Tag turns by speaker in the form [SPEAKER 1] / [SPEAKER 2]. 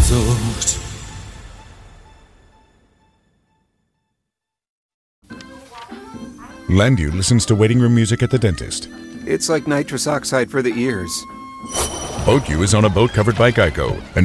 [SPEAKER 1] Sehnsucht.
[SPEAKER 2] Landu listens to waiting room music at the dentist.
[SPEAKER 3] It's like nitrous oxide for the ears.
[SPEAKER 2] Boat U is on a boat covered by Geico.